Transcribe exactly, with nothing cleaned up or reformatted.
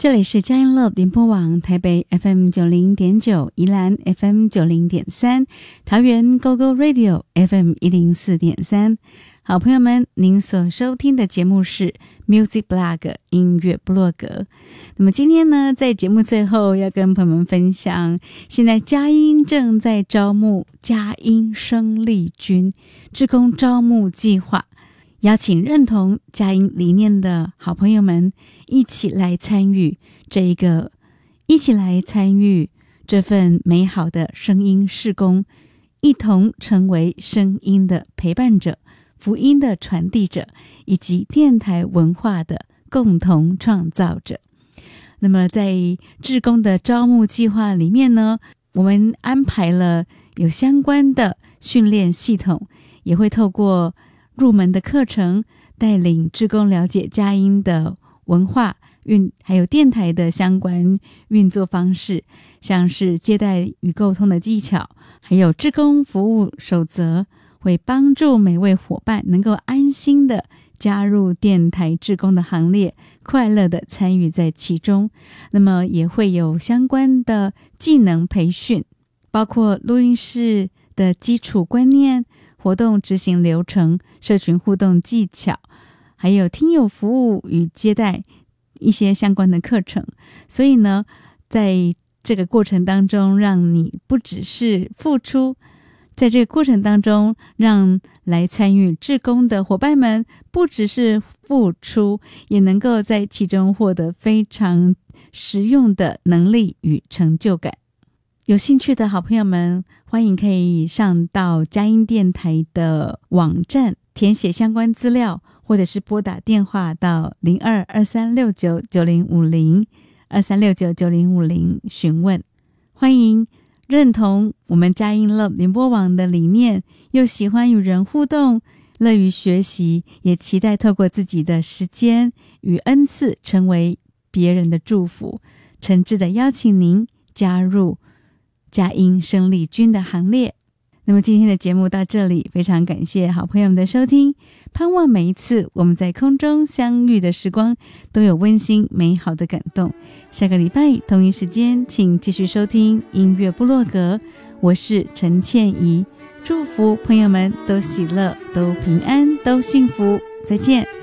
这里是佳音 Love 联播网，台北 F M 九零点九，宜兰 F M 九零点三，桃园 Go Go Radio F M 一零四点三。好朋友们，您所收听的节目是 Music Blog 音乐部落格。那么今天呢，在节目最后要跟朋友们分享，现在佳音正在招募佳音生力军志工招募计划，邀请认同佳音理念的好朋友们一起来参与这一个，一起来参与这份美好的声音事工，一同成为声音的陪伴者、福音的传递者，以及电台文化的共同创造者。那么在志工的招募计划里面呢，我们安排了有相关的训练系统，也会透过入门的课程，带领志工了解佳音的文化运，还有电台的相关运作方式，像是接待与沟通的技巧，还有志工服务守则，会帮助每位伙伴能够安心的加入电台志工的行列，快乐的参与在其中。那么也会有相关的技能培训，包括录音室的基础观念、活动执行流程、社群互动技巧，还有听友服务与接待一些相关的课程。所以呢，在这个过程当中，让你不只是付出，在这个过程当中，让来参与志工的伙伴们不只是付出，也能够在其中获得非常实用的能力与成就感。有兴趣的好朋友们，欢迎可以上到佳音电台的网站填写相关资料，或者是拨打电话到零二二三六九九零五零 二三六九九零五零询问。欢迎认同我们佳音 Love 联播网的理念，又喜欢与人互动，乐于学习，也期待透过自己的时间与恩赐成为别人的祝福，诚挚的邀请您加入佳音生力军的行列。那么今天的节目到这里，非常感谢好朋友们的收听，盼望每一次我们在空中相遇的时光都有温馨美好的感动。下个礼拜同一时间，请继续收听音乐部落格，我是陈倩怡，祝福朋友们都喜乐，都平安，都幸福，再见。